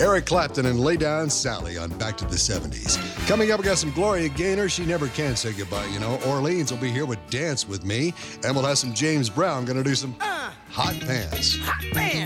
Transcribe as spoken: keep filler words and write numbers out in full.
Eric Clapton and Lay Down Sally on Back to the seventies. Coming up, we got some Gloria Gaynor. She never can say goodbye, you know. Orleans will be here with Dance With Me. And we'll have some James Brown going to do some Uh, hot pants. hot man.